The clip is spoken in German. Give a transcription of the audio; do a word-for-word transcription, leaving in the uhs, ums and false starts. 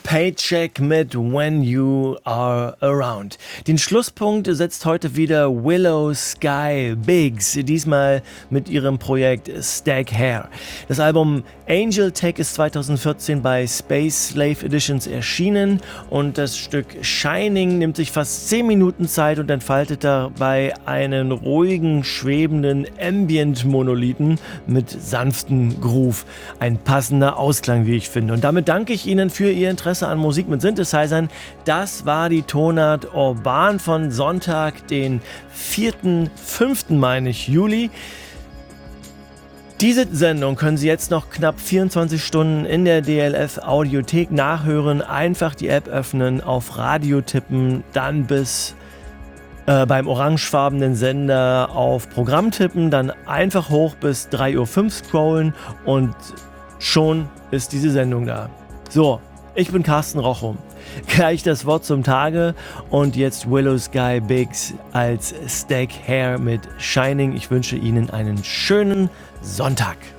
Paycheck mit When You Are Around. Den Schlusspunkt setzt heute wieder Willow Sky Biggs, diesmal mit ihrem Projekt Stack Hair. Das Album Angel Tech ist zweitausendvierzehn bei Space Slave Editions erschienen und das Stück Shining nimmt sich fast zehn Minuten Zeit und entfaltet dabei einen ruhigen, schwebenden Ambient-Monolithen mit sanftem Groove. Ein passender Ausklang, wie ich finde. Und damit danke ich Ihnen für Ihr Interesse an Musik mit Synthesizern. Das war die Tonart Urban von Sonntag, den vierten, fünften meine ich, Juli. Diese Sendung können Sie jetzt noch knapp vierundzwanzig Stunden in der D L F Audiothek nachhören. Einfach die App öffnen, auf Radio tippen, dann bis äh, beim orangefarbenen Sender auf Programm tippen, dann einfach hoch bis drei Uhr fünf scrollen und schon ist diese Sendung da. So, ich bin Carsten Rochum. Gleich das Wort zum Tage und jetzt Willow Sky Biggs als Stack Hair mit Shining. Ich wünsche Ihnen einen schönen Sonntag.